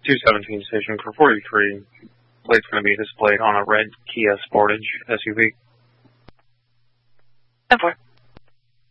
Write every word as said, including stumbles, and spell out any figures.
two seventeen station for forty-three. Plate's going to be displayed on a red Kia Sportage S U V. ten four.